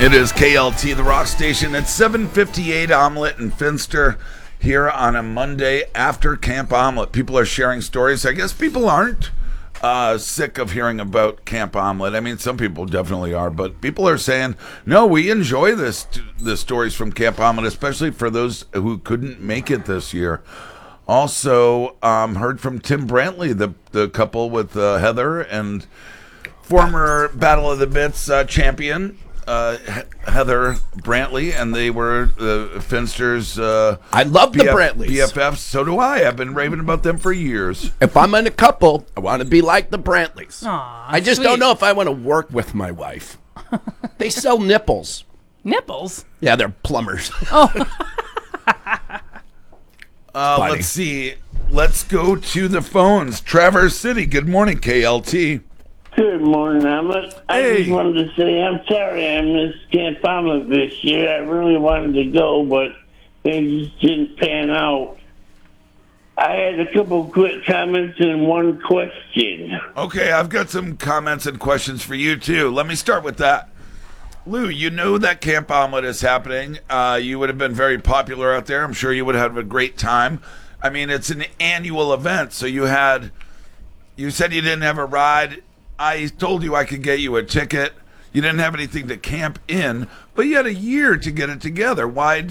It is KLT, the rock station. It's 7:58 Omelette and Finster here on a Monday after Camp Omelette. People are sharing stories. I guess people aren't sick of hearing about Camp Omelette. I mean, some people definitely are, but people are saying, no, we enjoy the stories from Camp Omelette, especially for those who couldn't make it this year. Also, heard from Tim Brantley, the couple with Heather and former Battle of the Bits champion. Heather Brantley, and they were Finster's I love the Brantleys. BFFs. So do I. I've been raving about them for years. If I'm in a couple, I want to be like the Brantleys. Aw, I just sweet. don't know if I want to work with my wife. They sell nipples. Nipples? Yeah, they're plumbers. Let's see. Let's go to the phones. Traverse City. Good morning, KLT. Good morning, Emmett. Hey. I just wanted to say I'm sorry I missed Camp Omelette this year. I really wanted to go, but it just didn't pan out. I had a couple quick comments and one question. Okay, I've got some comments and questions for you, too. Let me start with that. Lou, you know that Camp Omelette is happening. You would have been very popular out there. I'm sure you would have had a great time. I mean, it's an annual event, so you said you didn't have a ride. I told you I could get you a ticket. You didn't have anything to camp in, but you had a year to get it together. Why